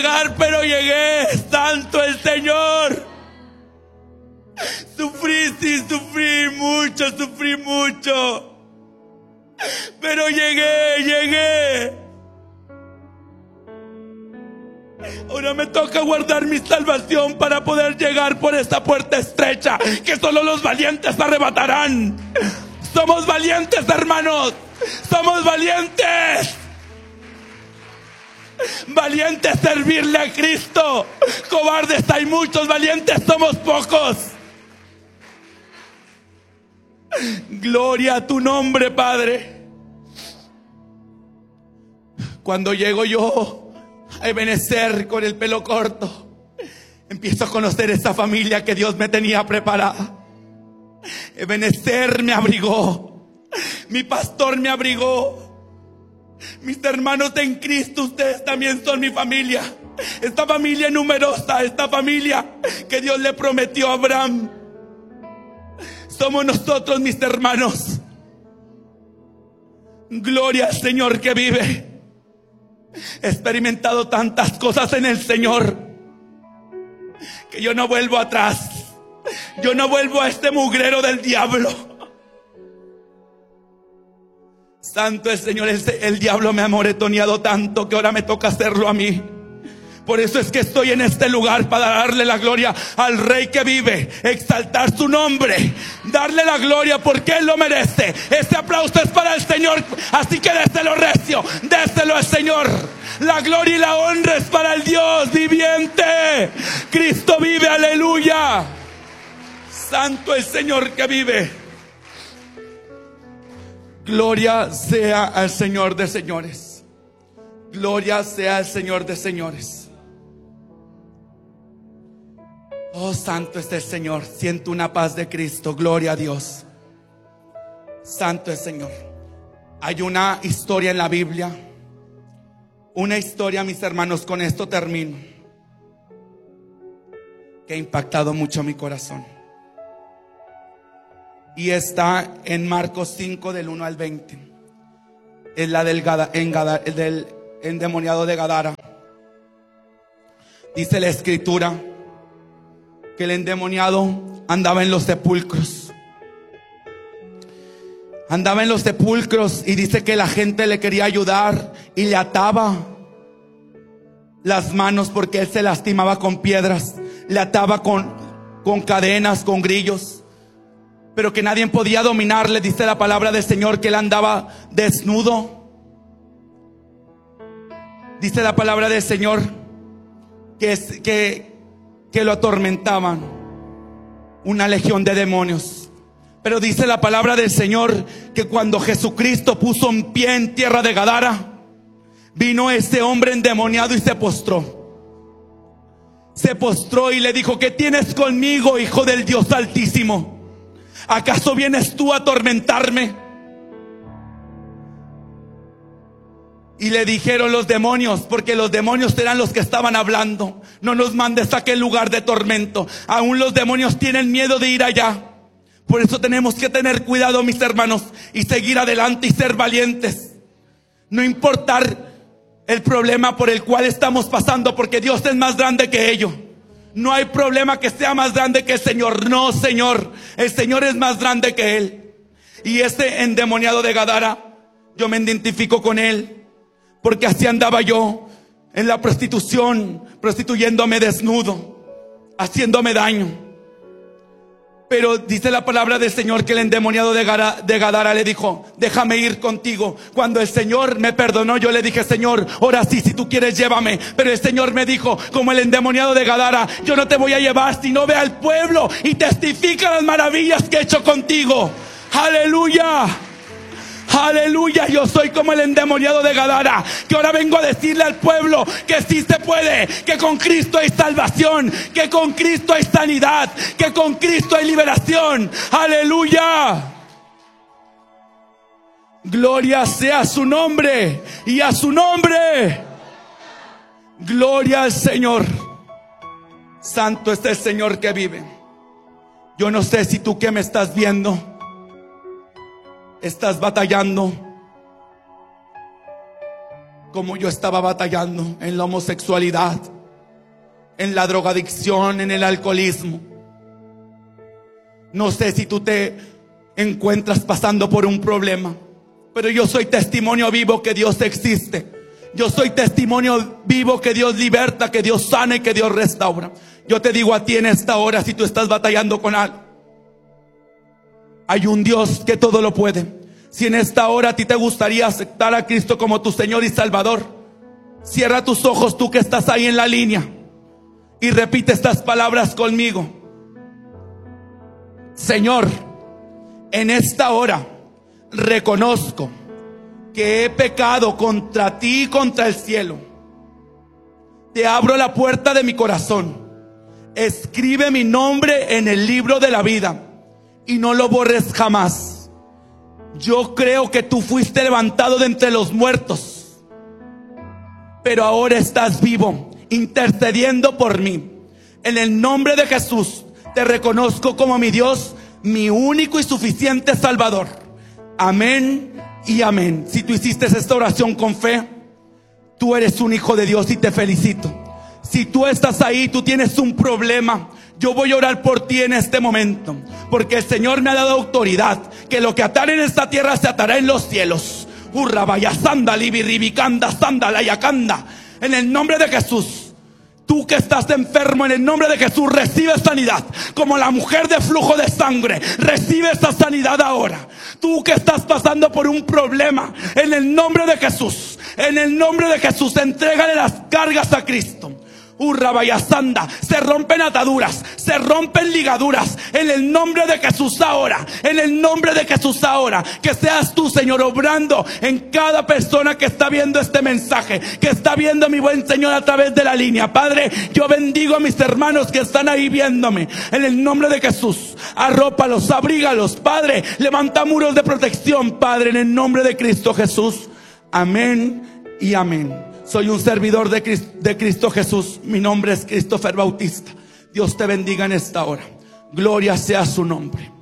pero llegué. Santo el Señor. Sufrí, sí, sufrí mucho. Pero llegué. Ahora me toca guardar mi salvación para poder llegar por esta puerta estrecha que solo los valientes arrebatarán. Somos valientes, hermanos. Somos valientes. Valientes servirle a Cristo. Cobardes hay muchos, valientes somos pocos. Gloria a tu nombre, Padre. Cuando llego yo a Ebenecer con el pelo corto, empiezo a conocer esa familia que Dios me tenía preparada. Ebenecer me abrigó, mi pastor me abrigó. Mis hermanos en Cristo, ustedes también son mi familia. Esta familia numerosa, esta familia que Dios le prometió a Abraham. Somos nosotros, mis hermanos. Gloria al Señor que vive. He experimentado tantas cosas en el Señor que yo no vuelvo atrás. Yo no vuelvo a este mugrero del diablo. Santo el Señor. El diablo me ha moretoneado tanto que ahora me toca hacerlo a mí. Por eso es que estoy en este lugar, para darle la gloria al Rey que vive, exaltar su nombre, darle la gloria porque Él lo merece. Este aplauso es para el Señor, así que déselo recio, déselo al Señor. La gloria y la honra es para el Dios viviente. Cristo vive, aleluya. Santo el Señor que vive. Gloria sea al Señor de señores. Gloria sea al Señor de señores. Oh, santo es el Señor. Siento una paz de Cristo. Gloria a Dios. Santo es el Señor. Hay una historia en la Biblia. Una historia, mis hermanos, con esto termino, que ha impactado mucho mi corazón. Y está en Marcos 5 del 1 al 20. Es la del endemoniado de Gadara. Dice la escritura que el endemoniado andaba en los sepulcros. Andaba en los sepulcros y dice que la gente le quería ayudar y le ataba las manos porque él se lastimaba con piedras. Le ataba con cadenas, con grillos, pero que nadie podía dominarle. Dice la palabra del Señor que él andaba desnudo. Dice la palabra del Señor que lo atormentaban una legión de demonios. Pero dice la palabra del Señor que cuando Jesucristo puso un pie en tierra de Gadara, vino ese hombre endemoniado y se postró. Se postró y le dijo: ¿qué tienes conmigo, Hijo del Dios Altísimo? ¿Acaso vienes tú a atormentarme? Y le dijeron los demonios, porque los demonios eran los que estaban hablando: no nos mandes a aquel lugar de tormento. Aún los demonios tienen miedo de ir allá. Por eso tenemos que tener cuidado, mis hermanos, y seguir adelante y ser valientes. No importar el problema por el cual estamos pasando, porque Dios es más grande que ello. No hay problema que sea más grande que el Señor. No, Señor, el Señor es más grande que Él. Y ese endemoniado de Gadara, yo me identifico con él, porque así andaba yo en la prostitución, prostituyéndome desnudo, haciéndome daño. Pero dice la palabra del Señor que el endemoniado de Gadara le dijo: déjame ir contigo. Cuando el Señor me perdonó, yo le dije: Señor, ahora sí, si tú quieres, llévame. Pero el Señor me dijo, como el endemoniado de Gadara: yo no te voy a llevar, sino ve al pueblo y testifica las maravillas que he hecho contigo. Aleluya. Aleluya, yo soy como el endemoniado de Gadara, que ahora vengo a decirle al pueblo que sí se puede, que con Cristo hay salvación, que con Cristo hay sanidad, que con Cristo hay liberación. Aleluya. Gloria sea su nombre y a su nombre. Gloria al Señor. Santo es el Señor que vive. Yo no sé si tú que me estás viendo estás batallando como yo estaba batallando en la homosexualidad, en la drogadicción, en el alcoholismo. No sé si tú te encuentras pasando por un problema, pero yo soy testimonio vivo que Dios existe. Yo soy testimonio vivo que Dios liberta, que Dios sana y que Dios restaura. Yo te digo a ti en esta hora, si tú estás batallando con algo, hay un Dios que todo lo puede. Si en esta hora a ti te gustaría aceptar a Cristo como tu Señor y Salvador, cierra tus ojos, tú que estás ahí en la línea, y repite estas palabras conmigo. Señor, en esta hora reconozco que he pecado contra ti y contra el cielo. Te abro la puerta de mi corazón. Escribe mi nombre en el libro de la vida y no lo borres jamás. Yo creo que tú fuiste levantado de entre los muertos, pero ahora estás vivo, intercediendo por mí. En el nombre de Jesús te reconozco como mi Dios, mi único y suficiente Salvador. Amén y amén. Si tú hiciste esta oración con fe, tú eres un hijo de Dios y te felicito. Si tú estás ahí, tú tienes un problema, yo voy a orar por ti en este momento, porque el Señor me ha dado autoridad, que lo que atar en esta tierra se atará en los cielos. Hurra, vaya, sanda, libiribicanda, sanda, layacanda. En el nombre de Jesús. Tú que estás enfermo, en el nombre de Jesús, recibe sanidad. Como la mujer de flujo de sangre, recibe esa sanidad ahora. Tú que estás pasando por un problema, en el nombre de Jesús, en el nombre de Jesús, entrégale las cargas a Cristo. Hurra, vaya, sanda. Se rompen ataduras, se rompen ligaduras, en el nombre de Jesús ahora, en el nombre de Jesús ahora. Que seas tú, Señor, obrando en cada persona que está viendo este mensaje, que está viendo a mi buen Señor a través de la línea. Padre, yo bendigo a mis hermanos que están ahí viéndome, en el nombre de Jesús. Arrópalos, abrígalos, Padre, levanta muros de protección, Padre, en el nombre de Cristo Jesús. Amén y amén. Soy un servidor de Cristo Jesús. Mi nombre es Christopher Bautista. Dios te bendiga en esta hora. Gloria sea su nombre.